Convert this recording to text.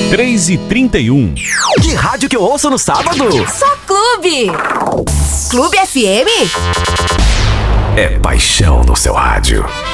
3h31. Que rádio que eu ouço no sábado? Só Clube. Clube FM. É paixão no seu rádio.